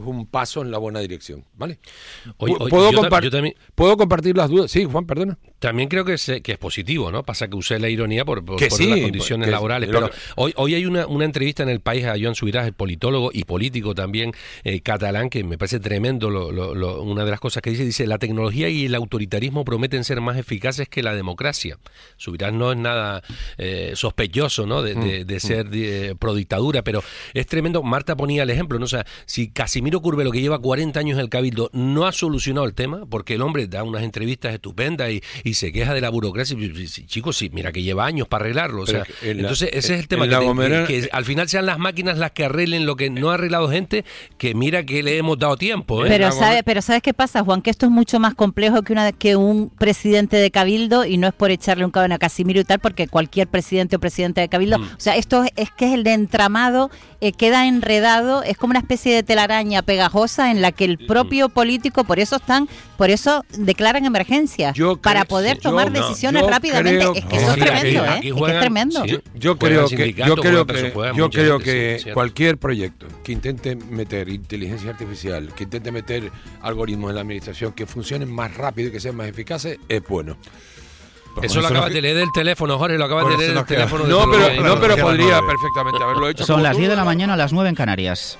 un paso en la buena dirección, ¿vale? ¿Puedo compartir las dudas? Sí, Juan, perdona. También creo que es positivo, ¿no? Pasa que usé la ironía por sí, las condiciones laborales. Pero hoy hay una entrevista en El País a Joan Subirás, el politólogo y político también catalán, que me parece tremendo una de las cosas que dice, la tecnología y el autoritarismo prometen ser más eficaces que la democracia. Subirás no es nada sospechoso, ¿no? de ser pro dictadura, pero es tremendo. Marta ponía el ejemplo, ¿no? O sea, si Casimiro Curbelo, que lleva 40 años en el Cabildo, no ha solucionado el tema, porque el hombre da unas entrevistas estupendas y se queja de la burocracia. Chicos, sí, mira que lleva años para arreglarlo. O sea, entonces ese es el tema, que al final sean las máquinas las que arreglen lo que no ha arreglado gente, que mira que le hemos dado tiempo. Pero ¿sabes qué pasa, Juan? Que esto es mucho más complejo que un presidente de Cabildo, y no es por echarle un cabrón a Casimiro y tal, porque cualquier presidente o presidente de Cabildo, o sea, esto es que el entramado queda enredado, es como una especie de telaraña pegajosa en la que el propio político, por eso declaran emergencia, para poder tomar decisiones rápidamente. Es que eso es tremendo, es que es tremendo. Sí, yo creo que cualquier proyecto que intente meter inteligencia artificial, que intente meter algoritmos en la administración que funcionen más rápido y que sean más eficaces, es bueno. Eso lo acabas de leer del teléfono, Jorge, lo acabas de leer del teléfono. Pero podría perfectamente haberlo hecho. Son las 10 de la mañana, a las 9 en Canarias.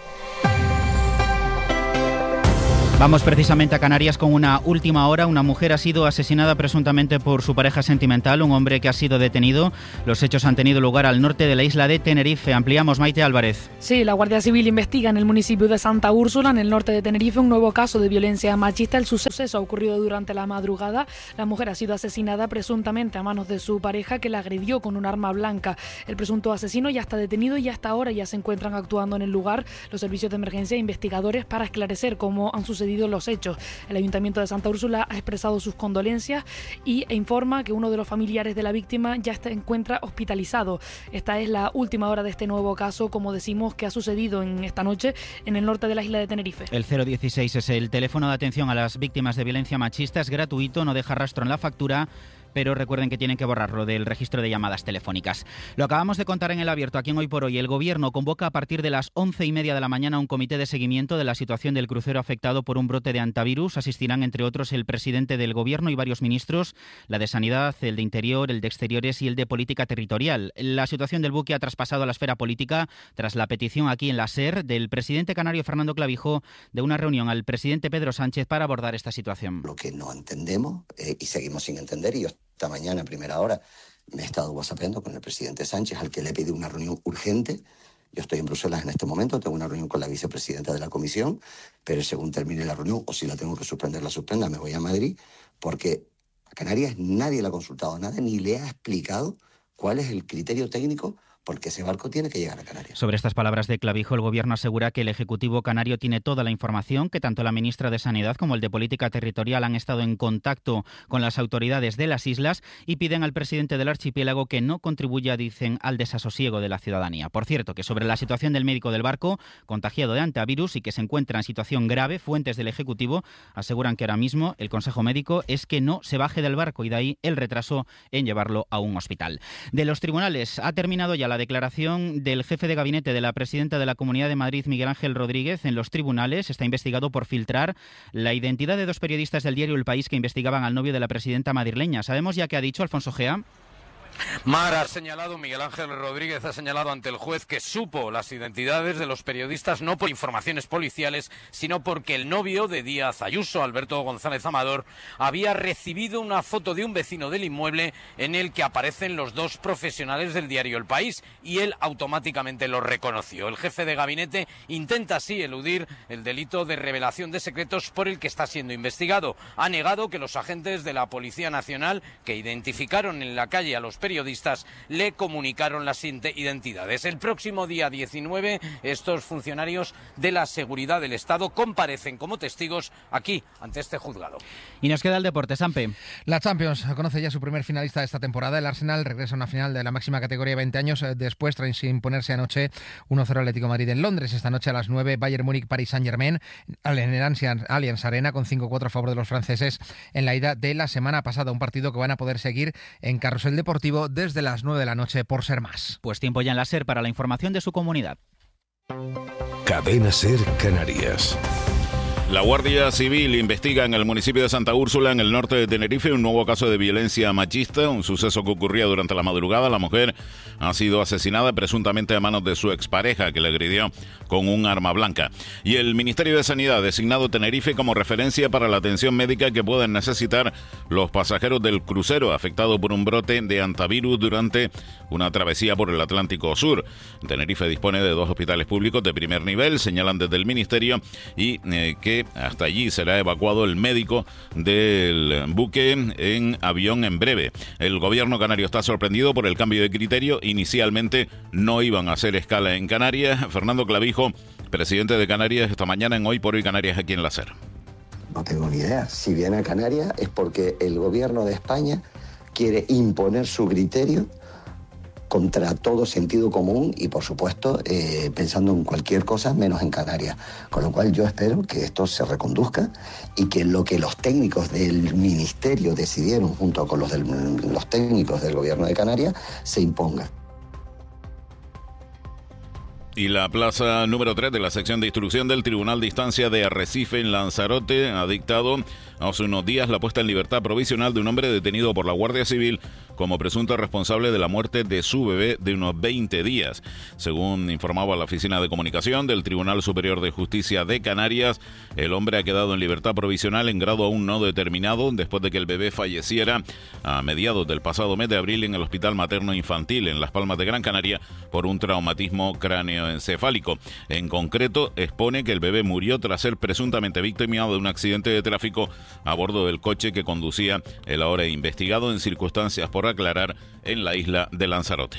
Vamos precisamente a Canarias con una última hora. Una mujer ha sido asesinada presuntamente por su pareja sentimental, un hombre que ha sido detenido. Los hechos han tenido lugar al norte de la isla de Tenerife. Ampliamos, Maite Álvarez. Sí, la Guardia Civil investiga en el municipio de Santa Úrsula, en el norte de Tenerife, un nuevo caso de violencia machista. El suceso ha ocurrido durante la madrugada. La mujer ha sido asesinada presuntamente a manos de su pareja, que la agredió con un arma blanca. El presunto asesino ya está detenido y hasta ahora ya se encuentran actuando en el lugar los servicios de emergencia e investigadores para esclarecer cómo han sucedido los hechos. El Ayuntamiento de Santa Úrsula ha expresado sus condolencias e informa que uno de los familiares de la víctima ya se encuentra hospitalizado. Esta es la última hora de este nuevo caso, como decimos, que ha sucedido en esta noche en el norte de la isla de Tenerife. El 016 es el teléfono de atención a las víctimas de violencia machista, es gratuito, no deja rastro en la factura, pero recuerden que tienen que borrarlo del registro de llamadas telefónicas. Lo acabamos de contar en El Abierto, aquí en Hoy por Hoy. El Gobierno convoca a partir de las 11:30 de la mañana un comité de seguimiento de la situación del crucero afectado por un brote de antivirus. Asistirán, entre otros, el presidente del Gobierno y varios ministros, la de Sanidad, el de Interior, el de Exteriores y el de Política Territorial. La situación del buque ha traspasado a la esfera política tras la petición aquí en la SER del presidente canario Fernando Clavijo de una reunión al presidente Pedro Sánchez para abordar esta situación. Lo que no entendemos y seguimos sin entender, y yo esta mañana a primera hora me he estado whatsappeando con el presidente Sánchez, al que le he pedido una reunión urgente. Yo estoy en Bruselas en este momento, tengo una reunión con la vicepresidenta de la Comisión, pero según termine la reunión, o si la tengo que suspender, la suspenda, me voy a Madrid, porque a Canarias nadie le ha consultado nada, ni le ha explicado cuál es el criterio técnico porque ese barco tiene que llegar a Canarias. Sobre estas palabras de Clavijo, el Gobierno asegura que el Ejecutivo canario tiene toda la información, que tanto la ministra de Sanidad como el de Política Territorial han estado en contacto con las autoridades de las islas y piden al presidente del archipiélago que no contribuya, dicen, al desasosiego de la ciudadanía. Por cierto, que sobre la situación del médico del barco, contagiado de antivirus y que se encuentra en situación grave, fuentes del Ejecutivo aseguran que ahora mismo el consejo médico es que no se baje del barco y de ahí el retraso en llevarlo a un hospital. De los tribunales ha terminado ya la declaración del jefe de gabinete de la presidenta de la Comunidad de Madrid, Miguel Ángel Rodríguez, en los tribunales. Está investigado por filtrar la identidad de dos periodistas del diario El País que investigaban al novio de la presidenta madrileña. ¿Sabemos ya qué ha dicho Alfonso Gea? Mar ha señalado, Miguel Ángel Rodríguez ha señalado ante el juez que supo las identidades de los periodistas no por informaciones policiales, sino porque el novio de Díaz Ayuso, Alberto González Amador, había recibido una foto de un vecino del inmueble en el que aparecen los dos profesionales del diario El País y él automáticamente lo reconoció. El jefe de gabinete intenta así eludir el delito de revelación de secretos por el que está siendo investigado. Ha negado que los agentes de la Policía Nacional que identificaron en la calle a los periodistas le comunicaron las identidades. El próximo día 19 estos funcionarios de la seguridad del Estado comparecen como testigos aquí ante este juzgado. Y nos queda el deporte, Sampe. La Champions conoce ya su primer finalista de esta temporada. El Arsenal regresa a una final de la máxima categoría 20 años después tras imponerse anoche 1-0 Atlético de Madrid en Londres. Esta noche a las 9 Bayern Múnich Paris Saint-Germain en el Allianz Arena con 5-4 a favor de los franceses en la ida de la semana pasada. Un partido que van a poder seguir en Carrusel Deportivo desde las 9 de la noche por Ser Más. Pues tiempo ya en la SER para la información de su comunidad. Cadena Ser Canarias. La Guardia Civil investiga en el municipio de Santa Úrsula, en el norte de Tenerife, un nuevo caso de violencia machista, un suceso que ocurría durante la madrugada. La mujer ha sido asesinada presuntamente a manos de su expareja, que le agredió con un arma blanca. Y el Ministerio de Sanidad ha designado Tenerife como referencia para la atención médica que puedan necesitar los pasajeros del crucero afectado por un brote de antivirus durante una travesía por el Atlántico Sur. Tenerife dispone de 2 hospitales públicos de primer nivel, señalan desde el Ministerio, y que hasta allí será evacuado el médico del buque en avión en breve. El gobierno canario está sorprendido por el cambio de criterio. Inicialmente no iban a hacer escala en Canarias. Fernando Clavijo, presidente de Canarias, esta mañana en Hoy por Hoy Canarias aquí en la SER. No tengo ni idea. Si viene a Canarias es porque el gobierno de España quiere imponer su criterio contra todo sentido común y, por supuesto, pensando en cualquier cosa menos en Canarias. Con lo cual yo espero que esto se reconduzca y que lo que los técnicos del Ministerio decidieron junto con los técnicos del Gobierno de Canarias se imponga. Y la plaza número 3 de la sección de instrucción del Tribunal de Instancia de Arrecife en Lanzarote ha dictado hace unos días la puesta en libertad provisional de un hombre detenido por la Guardia Civil como presunto responsable de la muerte de su bebé de unos 20 días. Según informaba la Oficina de Comunicación del Tribunal Superior de Justicia de Canarias, el hombre ha quedado en libertad provisional en grado aún no determinado después de que el bebé falleciera a mediados del pasado mes de abril en el Hospital Materno Infantil en Las Palmas de Gran Canaria por un traumatismo cráneoencefálico. En concreto, expone que el bebé murió tras ser presuntamente víctima de un accidente de tráfico a bordo del coche que conducía el ahora investigado, en circunstancias por aclarar, en la isla de Lanzarote.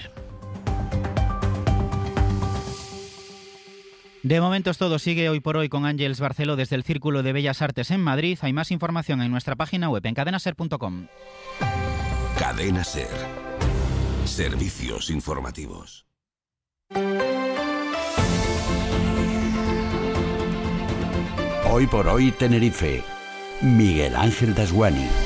De momento es todo. Sigue Hoy por Hoy con Ángeles Barceló desde el Círculo de Bellas Artes en Madrid. Hay más información en nuestra página web en cadenaser.com. Cadena Ser. Servicios informativos. Hoy por Hoy Tenerife. Miguel Ángel Dasguani.